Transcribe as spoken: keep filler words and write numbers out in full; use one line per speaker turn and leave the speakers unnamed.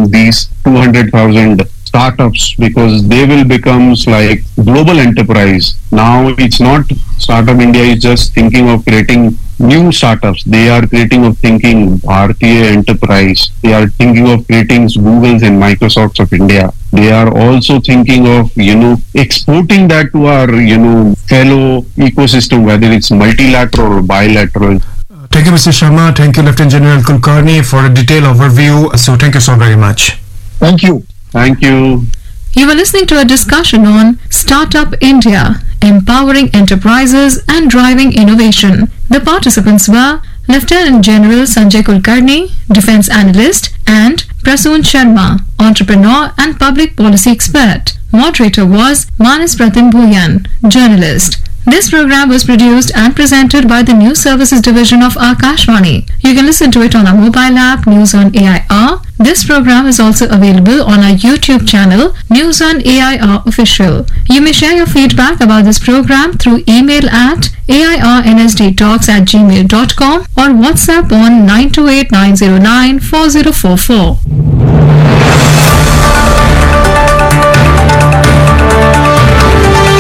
these two hundred thousand startups, because they will become like global enterprise. Now it's not Startup India is just thinking of creating new startups. They are creating of thinking Bharatiya enterprise. They are thinking of creating Googles and Microsofts of India. They are also thinking of, you know, exporting that to our, you know, fellow ecosystem, whether it's multilateral or bilateral.
Thank you, Mister Sharma. Thank you, Lieutenant General Kulkarni, for a detailed overview. So thank you so very much.
Thank you.
Thank you.
You were listening to a discussion on Startup India, empowering enterprises and driving innovation. The participants were Lieutenant General Sanjay Kulkarni, Defence Analyst, and Prasoon Sharma, Entrepreneur and Public Policy Expert. Moderator was Manas Pratim Bhuyan, Journalist. This program was produced and presented by the News Services Division of Akashvani. You can listen to it on our mobile app, News on A I R. This program is also available on our YouTube channel, News on A I R Official. You may share your feedback about this program through email at airnsdtalks at gmail dot com or WhatsApp on nine two eight nine zero nine four zero four four.